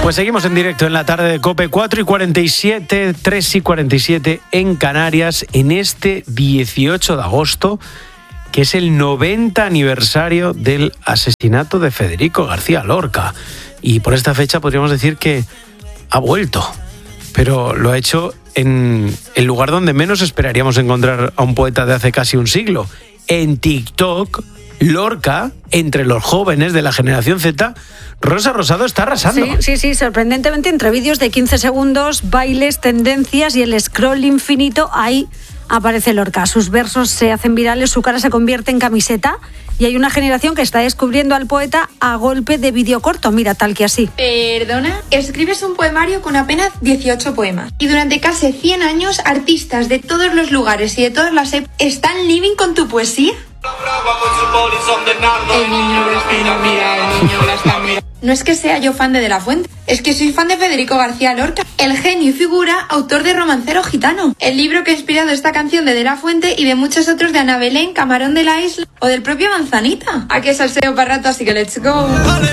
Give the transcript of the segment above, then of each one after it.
Pues seguimos en directo en la tarde de COPE, 4:47, 3:47 en Canarias, en este 18 de agosto, que es el 90 aniversario del asesinato de Federico García Lorca. Y por esta fecha podríamos decir que ha vuelto, pero lo ha hecho en el lugar donde menos esperaríamos encontrar a un poeta de hace casi un siglo. En TikTok, Lorca, entre los jóvenes de la generación Z, Rosa Rosado está arrasando. Sí, sorprendentemente, entre vídeos de 15 segundos, bailes, tendencias y el scroll infinito, ahí aparece Lorca. Sus versos se hacen virales, su cara se convierte en camiseta y hay una generación que está descubriendo al poeta a golpe de vídeo corto, mira, tal que así. Perdona, escribes un poemario con apenas 18 poemas y durante casi 100 años artistas de todos los lugares y de todas las épocas están living con tu poesía. El niño la está mirando. No es que sea yo fan de la Fuente, es que soy fan de Federico García Lorca, el genio y figura autor de Romancero Gitano, el libro que ha inspirado esta canción de la Fuente y de muchos otros de Ana Belén, Camarón de la Isla o del propio Manzanita. Aquí es salseo para rato, así que let's go.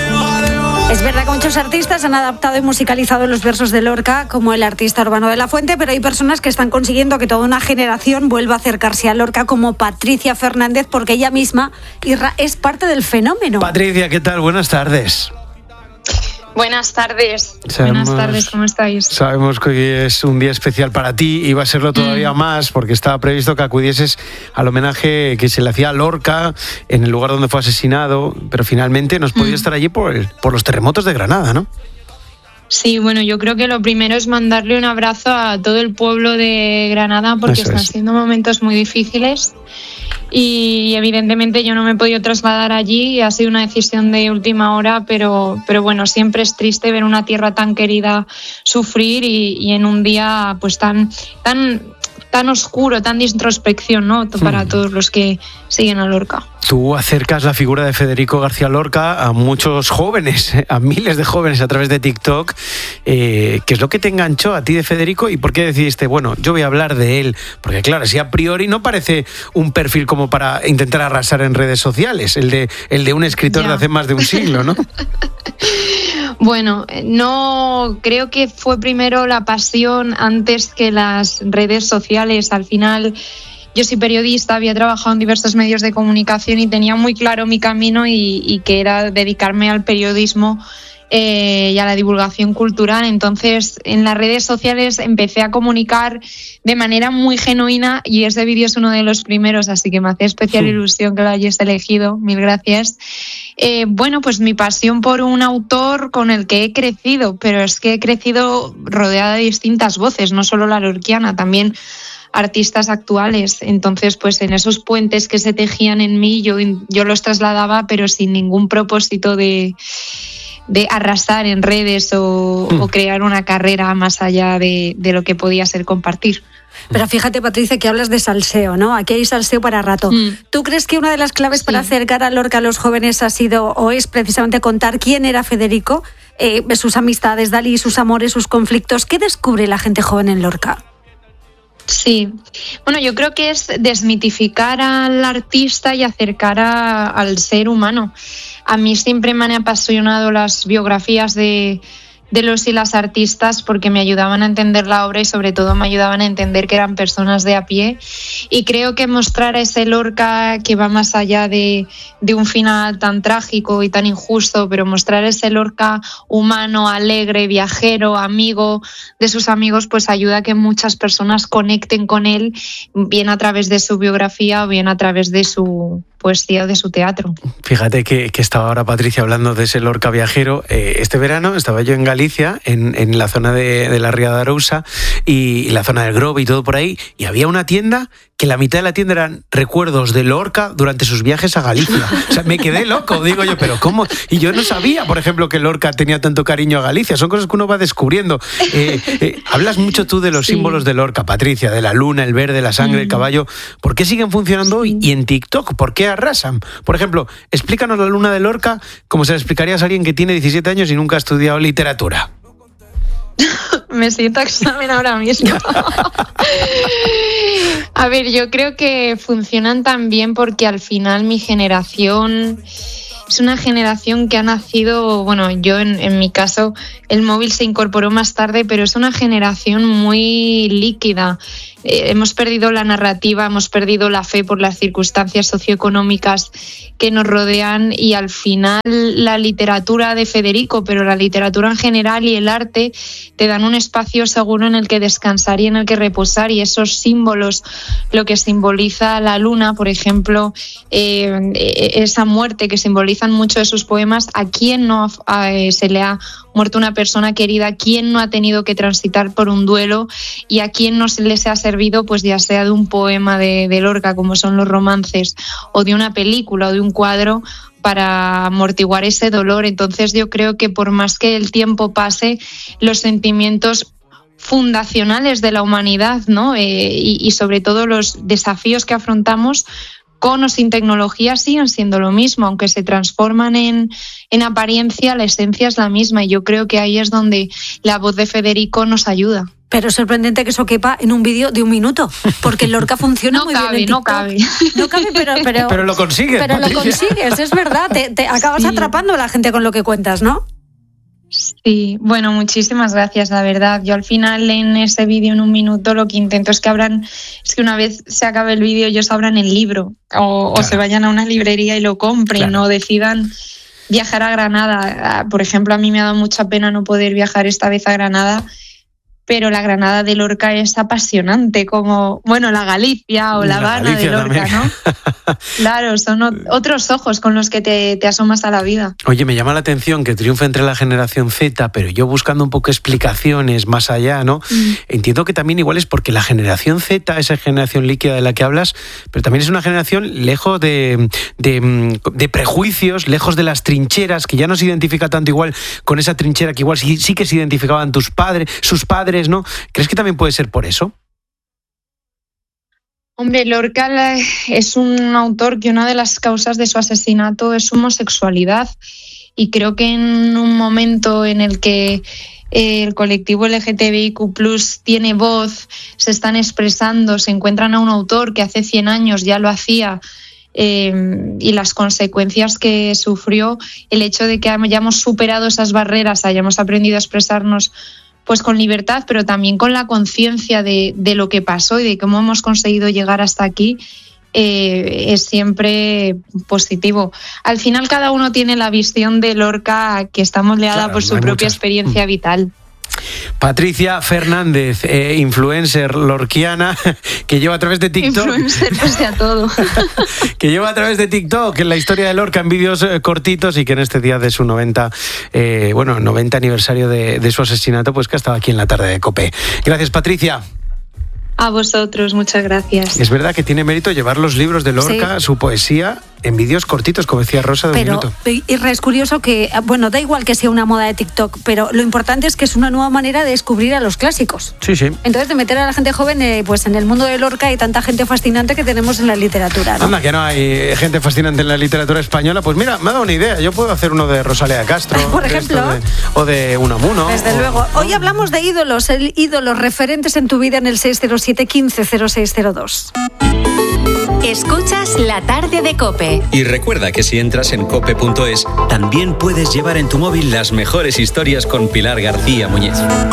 Es verdad que muchos artistas han adaptado y musicalizado los versos de Lorca, como el artista Urbano de la Fuente, pero hay personas que están consiguiendo que toda una generación vuelva a acercarse a Lorca, como Patricia Fernández, porque ella misma, Irra, es parte del fenómeno. Patricia, ¿qué tal? Buenas tardes. Buenas tardes. Buenas tardes, ¿cómo estáis? Sabemos que hoy es un día especial para ti y va a serlo todavía más porque estaba previsto que acudieses al homenaje que se le hacía a Lorca en el lugar donde fue asesinado, pero finalmente no has podido estar allí por los terremotos de Granada, ¿no? Sí, bueno, yo creo que lo primero es mandarle un abrazo a todo el pueblo de Granada porque están siendo momentos muy difíciles y evidentemente yo no me he podido trasladar allí, ha sido una decisión de última hora, pero bueno, siempre es triste ver una tierra tan querida sufrir y en un día pues tan oscuro, tan de introspección, ¿no? Para todos los que siguen a Lorca. Tú acercas la figura de Federico García Lorca a muchos jóvenes, a miles de jóvenes a través de TikTok. ¿Qué es lo que te enganchó a ti de Federico y por qué decidiste, bueno, yo voy a hablar de él? Porque claro, si a priori no parece un perfil como para intentar arrasar en redes sociales, el de un escritor de hace más de un siglo, ¿no? Bueno, no, creo que fue primero la pasión antes que las redes sociales. Al final, yo soy periodista, había trabajado en diversos medios de comunicación y tenía muy claro mi camino y que era dedicarme al periodismo y a la divulgación cultural. Entonces, en las redes sociales empecé a comunicar de manera muy genuina y ese vídeo es uno de los primeros, así que me hace especial ilusión que lo hayas elegido. Mil gracias. Bueno, pues mi pasión por un autor con el que he crecido, pero es que he crecido rodeada de distintas voces, no solo la lorquiana, también artistas actuales. Entonces, pues en esos puentes que se tejían en mí, yo los trasladaba, pero sin ningún propósito de arrasar en redes o crear una carrera más allá de lo que podía ser compartir. Pero fíjate, Patricia, que hablas de salseo, ¿no? Aquí hay salseo para rato. ¿Tú crees que una de las claves para acercar a Lorca a los jóvenes ha sido o es precisamente contar quién era Federico, sus amistades, Dalí, sus amores, sus conflictos? ¿Qué descubre la gente joven en Lorca? Sí, bueno, yo creo que es desmitificar al artista y acercar al ser humano. A mí siempre me han apasionado las biografías de los y las artistas porque me ayudaban a entender la obra y sobre todo me ayudaban a entender que eran personas de a pie, y creo que mostrar a ese Lorca que va más allá de un final tan trágico y tan injusto, pero mostrar a ese Lorca humano, alegre, viajero, amigo de sus amigos, pues ayuda a que muchas personas conecten con él, bien a través de su biografía o bien a través de su poesía o de su teatro. Fíjate que estaba ahora Patricia hablando de ese Lorca viajero. Este verano estaba yo en Galicia, en la zona de la Ría de Arousa y la zona del Grove y todo por ahí, y había una tienda que la mitad de la tienda eran recuerdos de Lorca durante sus viajes a Galicia. O sea, me quedé loco, digo yo, pero ¿cómo? Y yo no sabía, por ejemplo, que Lorca tenía tanto cariño a Galicia. Son cosas que uno va descubriendo. Hablas mucho tú de los símbolos de Lorca, Patricia, de la luna, el verde, la sangre, el caballo. ¿Por qué siguen funcionando hoy? Y en TikTok, ¿por qué arrasan? Por ejemplo, explícanos la luna de Lorca como se la explicarías a alguien que tiene 17 años y nunca ha estudiado literatura. Me siento a examen ahora mismo. A ver, yo creo que funcionan tan bien porque al final mi generación es una generación que ha nacido, bueno, yo en mi caso el móvil se incorporó más tarde, pero es una generación muy líquida. Hemos perdido la narrativa, hemos perdido la fe por las circunstancias socioeconómicas que nos rodean, y al final la literatura de Federico, pero la literatura en general y el arte te dan un espacio seguro en el que descansar y en el que reposar, y esos símbolos, lo que simboliza la luna, por ejemplo, esa muerte que simbolizan mucho de sus poemas. ¿A quién no se le ha muerto una persona querida? ¿A quién no ha tenido que transitar por un duelo? ¿Y a quién no se les ha servido, pues ya sea de un poema de Lorca, como son los romances, o de una película o de un cuadro, para amortiguar ese dolor? Entonces yo creo que por más que el tiempo pase, los sentimientos fundacionales de la humanidad, ¿no? Y sobre todo los desafíos que afrontamos, con o sin tecnología, siguen siendo lo mismo, aunque se transforman en apariencia, la esencia es la misma, y yo creo que ahí es donde la voz de Federico nos ayuda. Pero es sorprendente que eso quepa en un vídeo de 1 minuto, porque Lorca funciona muy bien en TikTok. No cabe, pero lo consigues. Pero Patricia, lo consigues, es verdad. Te acabas atrapando a la gente con lo que cuentas, ¿no? Sí, bueno, muchísimas gracias, la verdad. Yo al final en ese vídeo en 1 minuto lo que intento es que una vez se acabe el vídeo ellos abran el libro o se vayan a una librería y lo compren, o decidan viajar a Granada. Por ejemplo, a mí me ha dado mucha pena no poder viajar esta vez a Granada, pero la Granada de Lorca es apasionante, como, bueno, la Galicia o la Habana de Lorca, también, ¿no? Claro, son otros ojos con los que te asomas a la vida. Oye, me llama la atención que triunfe entre la generación Z, pero yo buscando un poco explicaciones más allá, ¿no? Entiendo que también igual es porque la generación Z, esa generación líquida de la que hablas, pero también es una generación lejos de prejuicios, lejos de las trincheras, que ya no se identifica tanto igual con esa trinchera que igual sí que se identificaban sus padres, ¿no? ¿Crees que también puede ser por eso? Hombre, Lorca es un autor que una de las causas de su asesinato es su homosexualidad, y creo que en un momento en el que el colectivo LGTBIQ+ tiene voz, se están expresando, se encuentran a un autor que hace 100 años ya lo hacía, y las consecuencias que sufrió, el hecho de que hayamos superado esas barreras, hayamos aprendido a expresarnos pues con libertad, pero también con la conciencia de lo que pasó y de cómo hemos conseguido llegar hasta aquí, es siempre positivo. Al final cada uno tiene la visión de Lorca que está moldeada por su propia experiencia vital. Patricia Fernández, influencer lorquiana, que lleva a través de TikTok. Influencer pese a todo. Que lleva a través de TikTok en la historia de Lorca en vídeos cortitos, y que en este día de su 90 aniversario de su asesinato, pues que ha estado aquí en la tarde de COPE. Gracias, Patricia. A vosotros, muchas gracias. Es verdad que tiene mérito llevar los libros de Lorca, su poesía, en vídeos cortitos, como decía Rosa, de 1 minuto. Pero es curioso que, bueno, da igual que sea una moda de TikTok, pero lo importante es que es una nueva manera de descubrir a los clásicos. Sí, sí. Entonces, de meter a la gente joven pues en el mundo de Lorca y tanta gente fascinante que tenemos en la literatura, ¿no? Anda, que no hay gente fascinante en la literatura española. Pues mira, me ha dado una idea. Yo puedo hacer uno de Rosalía Castro. Por ejemplo. O de Unamuno. Desde luego. Hoy hablamos de ídolos, ídolos referentes en tu vida en el 607 15 0602. Escuchas La Tarde de COPE. Y recuerda que si entras en cope.es, también puedes llevar en tu móvil las mejores historias con Pilar García Muñiz.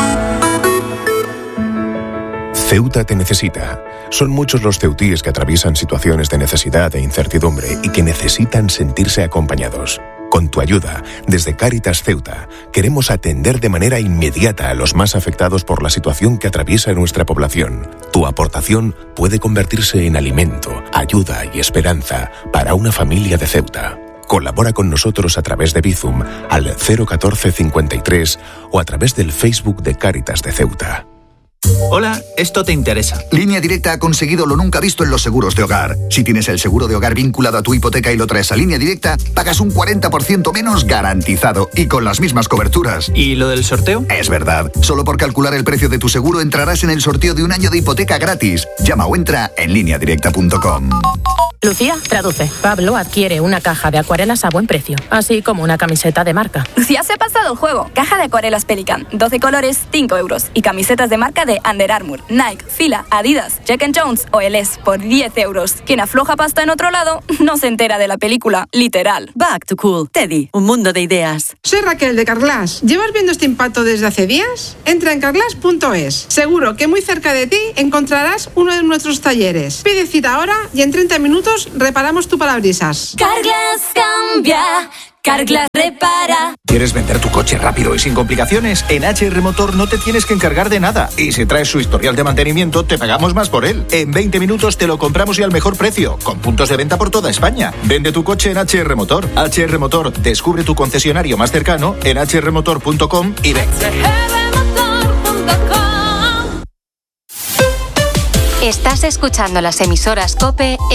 Ceuta te necesita. Son muchos los ceutíes que atraviesan situaciones de necesidad e incertidumbre y que necesitan sentirse acompañados. Con tu ayuda, desde Cáritas Ceuta, queremos atender de manera inmediata a los más afectados por la situación que atraviesa nuestra población. Tu aportación puede convertirse en alimento, ayuda y esperanza para una familia de Ceuta. Colabora con nosotros a través de Bizum al 014 53 o a través del Facebook de Cáritas de Ceuta. Hola, esto te interesa. Línea Directa ha conseguido lo nunca visto en los seguros de hogar. Si tienes el seguro de hogar vinculado a tu hipoteca y lo traes a Línea Directa, pagas un 40% menos garantizado y con las mismas coberturas. ¿Y lo del sorteo? Es verdad. Solo por calcular el precio de tu seguro entrarás en el sorteo de 1 año de hipoteca gratis. Llama o entra en lineadirecta.com. Lucía, traduce. Pablo adquiere una caja de acuarelas a buen precio, así como una camiseta de marca. Lucía se ha pasado el juego. Caja de acuarelas Pelican, 12 colores, 5 euros. Y camisetas de marca de Under Armour, Nike, Fila, Adidas, Jack & Jones o LS por 10 euros. Quien afloja pasta en otro lado no se entera de la película, literal. Back to Cool. Teddy, un mundo de ideas. Soy Raquel de Carglass. ¿Llevas viendo este impacto desde hace días? Entra en carglass.es. Seguro que muy cerca de ti encontrarás uno de nuestros talleres. Pide cita ahora y en 30 minutos reparamos tu parabrisas. Carglass cambia, Carglass repara. ¿Quieres vender tu coche rápido y sin complicaciones? En HR Motor no te tienes que encargar de nada. Y si traes su historial de mantenimiento, te pagamos más por él. En 20 minutos te lo compramos y al mejor precio, con puntos de venta por toda España. Vende tu coche en HR Motor. HR Motor, descubre tu concesionario más cercano en hrmotor.com y ven. Estás escuchando las emisoras COPE